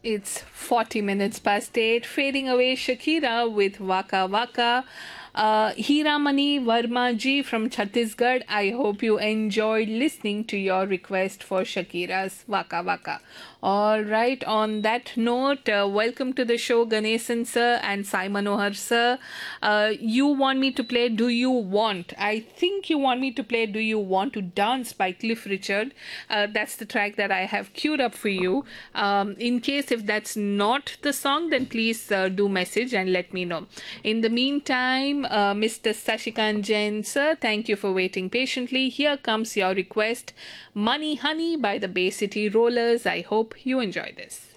It's 40 minutes past 8, fading away Shakira with Waka Waka. Hiramani Verma ji from Chhattisgarh, I hope you enjoyed listening to your request for Shakira's Waka Waka. All right, on that note, welcome to the show, Ganesan sir and Sai Manohar sir. You want me to play Do You Want? I think you want me to play Do You Want to Dance by Cliff Richard. That's the track that I have queued up for you. In case if that's not the song, then please do message and let me know. In the meantime, Mr. Sashikant Jain sir, thank you for waiting patiently. Here comes your request, Money Honey by the Bay City Rollers. I hope you enjoy this.